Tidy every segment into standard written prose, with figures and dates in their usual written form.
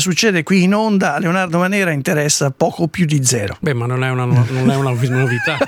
succede qui in onda a Leonardo Manera interessa poco più di zero. Beh, ma non è una novità.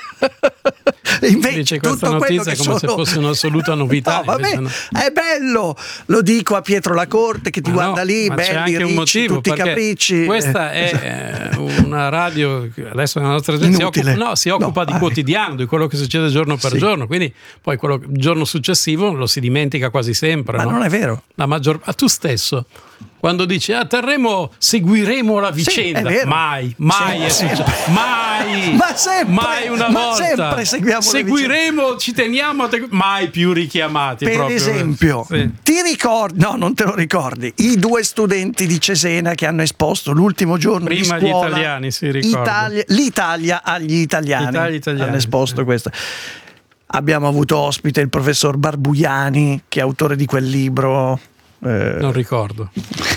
Dice questa notizia come se fosse un'assoluta novità. No, vabbè, è bello, lo dico a Pietro Lacorte che ti guarda lì, ma c'è belli, anche un ricci, motivo, tutti i capricci. Questa è una radio che adesso nella nostra gente si occupa di quotidiano, di quello che succede giorno per giorno, quindi poi il giorno successivo lo si dimentica quasi sempre. Ma non è vero. Tu stesso quando dici seguiremo la vicenda, mai è successo, mai una volta seguiremo, ci teniamo mai più richiamati. Per esempio, ti ricordi? No, non te lo ricordi. I 2 studenti di Cesena che hanno esposto l'ultimo giorno di scuola. Prima gli italiani, si ricorda. L'Italia agli italiani. Hanno esposto questa. Abbiamo avuto ospite il professor Barbuiani, che è autore di quel libro. Non ricordo.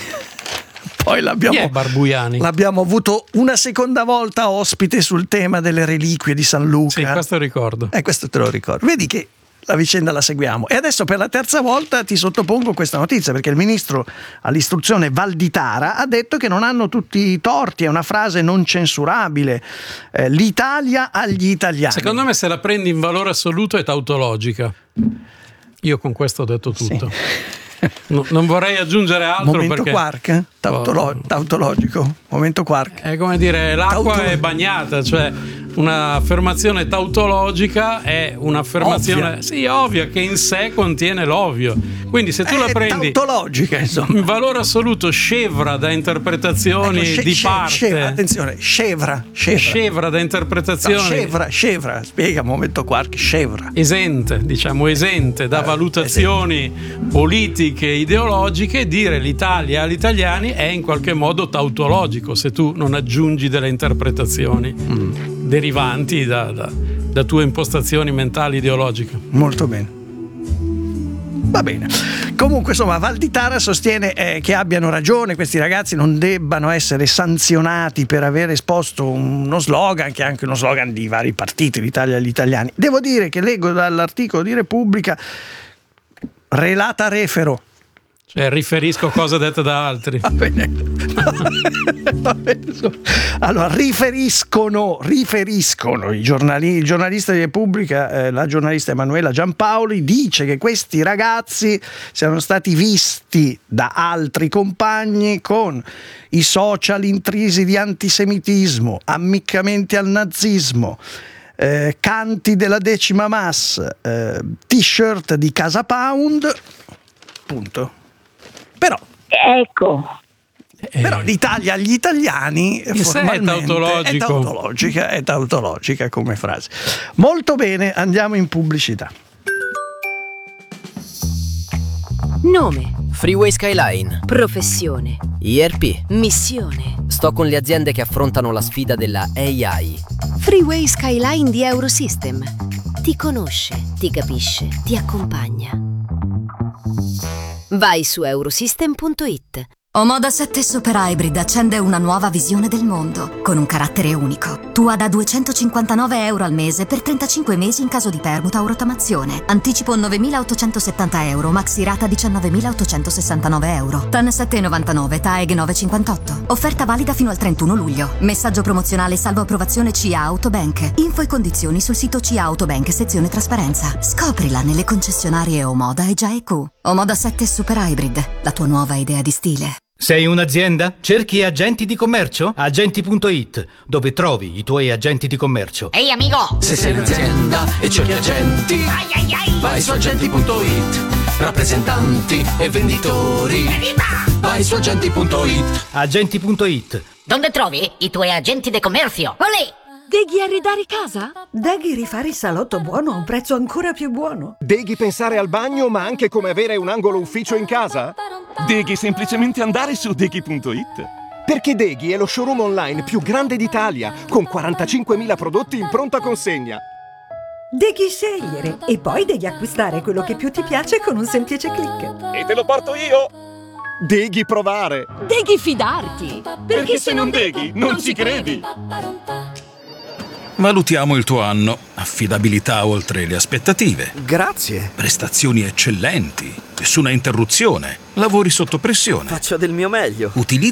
Poi Chi è Barbuiani? L'abbiamo avuto una seconda volta ospite sul tema delle reliquie di San Luca. Sì, questo ricordo. Questo te lo ricordo. Vedi che la vicenda la seguiamo. E adesso per la terza volta ti sottopongo questa notizia, perché il ministro all'istruzione Valditara ha detto che non hanno tutti i torti, è una frase non censurabile. L'Italia agli italiani. Secondo me, se la prendi in valore assoluto, è tautologica. Io con questo ho detto tutto. Sì. Non vorrei aggiungere altro. Momento perché quark? Tautologico. Momento quark. È come dire, l'acqua è bagnata, cioè un'affermazione tautologica è un'affermazione ovvia, che in sé contiene l'ovvio. Quindi se tu la prendi tautologica, insomma, in valore assoluto, scevra da interpretazioni di parte. Attenzione, scevra da interpretazioni. Scevra, spiega momento quark, scevra. Esente da valutazioni politiche, ideologiche. Dire l'Italia agli italiani è in qualche modo tautologico se tu non aggiungi delle interpretazioni derivanti da tue impostazioni mentali ideologiche. Molto bene. Va bene. Comunque, insomma, Valditara sostiene che abbiano ragione questi ragazzi, non debbano essere sanzionati per aver esposto uno slogan, che è anche uno slogan di vari partiti, l'Italia agli italiani. Devo dire che leggo dall'articolo di Repubblica, relata refero. Cioè, riferisco cose dette da altri. Va bene. Allora, riferiscono il giornalista di Repubblica, la giornalista Emanuela Giampaoli, dice che questi ragazzi siano stati visti da altri compagni con i social intrisi di antisemitismo, ammiccamenti al nazismo, canti della Decima Mas, t-shirt di Casa Pound, punto. Però l'Italia agli italiani formalmente è tautologica come frase. Molto bene, andiamo in pubblicità. Nome: Freeway Skyline. professione, ERP. missione. Sto con le aziende che affrontano la sfida della AI. Freeway Skyline di Eurosystem. Ti conosce, ti capisce, ti accompagna. Vai su eurosystem.it. Omoda 7 Super Hybrid accende una nuova visione del mondo, con un carattere unico. Tua da €259 al mese per 35 mesi in caso di permuta o rottamazione. Anticipo €9.870, maxi rata €19.869. TAN 7,99, TAEG 9,58. Offerta valida fino al 31 luglio. Messaggio promozionale salvo approvazione CIA Autobank. Info e condizioni sul sito CIA Autobank, sezione trasparenza. Scoprila nelle concessionarie Omoda e Gia EQ. Omoda 7 Super Hybrid, la tua nuova idea di stile. Sei un'azienda? Cerchi agenti di commercio? Agenti.it, dove trovi i tuoi agenti di commercio. Ehi amico! Se sei un'azienda e cerchi agenti, vai su agenti.it. Rappresentanti e venditori, vai su agenti.it. Agenti.it. Dove trovi i tuoi agenti di commercio? Olè! Deghi arredare casa? Deghi rifare il salotto buono a un prezzo ancora più buono? Deghi pensare al bagno ma anche come avere un angolo ufficio in casa? Deghi semplicemente andare su Deghi.it. Perché Deghi è lo showroom online più grande d'Italia, con 45.000 prodotti in pronta consegna. Deghi scegliere e poi devi acquistare quello che più ti piace con un semplice click. E te lo porto io! Deghi provare! Deghi fidarti! Perché se non Deghi, non ci credi! Valutiamo il tuo anno. Affidabilità oltre le aspettative. Grazie. Prestazioni eccellenti. Nessuna interruzione. Lavori sotto pressione. Faccio del mio meglio. Utilizzi